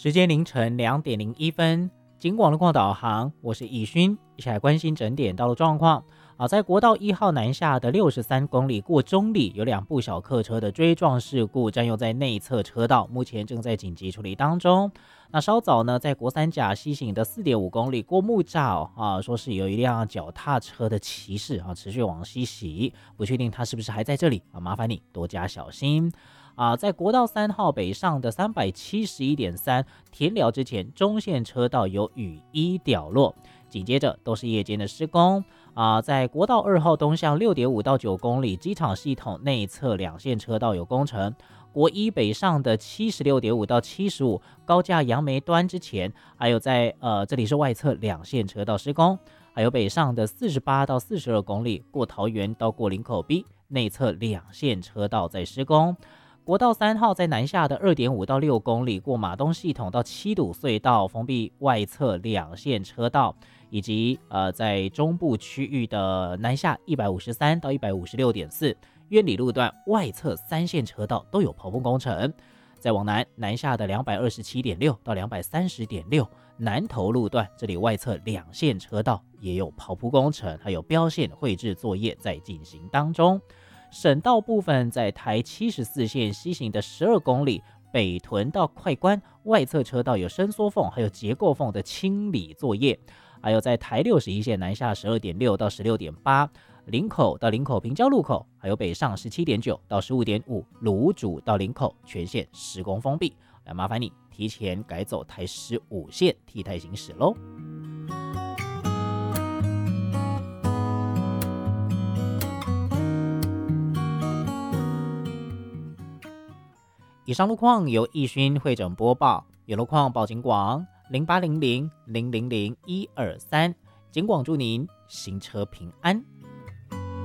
时间凌晨2:01，警广路况导航，我是易勋，一起来关心整点道路状况。在国道1号南下的63公里过中里，有2部小客车的追撞事故，占用在内侧车道，目前正在紧急处理当中。那稍早呢，在国三甲西行的4.5公里过木栅说是有一辆脚踏车的骑士持续往西行，不确定他是不是还在这里麻烦你多加小心。在国道3号北上的371.3田寮之前，中线车道有雨衣掉落，紧接着都是夜间的施工。在国道2号东向6.5到9公里机场系统内侧2线车道有工程。国一北上的76.5到75高架杨梅端之前，还有在这里是外侧2线车道施工。还有北上的48到42公里过桃园到过林口 B 内侧2线车道在施工。国道3号在南下的2.5到6公里过马东系统到七堵隧道封闭外侧2线车道，以及在中部区域的南下153到156.4苑里路段外侧3线车道都有刨封工程。再往南下的227.6到230.6南投路段，这里外侧2线车道也有刨铺工程，还有标线绘制作业在进行当中。省道部分，在台74线西行的12公里北屯到快关外侧车道有伸缩缝还有结构缝的清理作业，还有在台61线南下12.6到16.8林口到林口平交路口，还有北上17.9到15.5芦竹到林口全线施工封闭，来麻烦你提前改走台15线替代行驶咯。以上路况由易勋会诊播报，有路况报警广0800000123，警广祝您行车平安。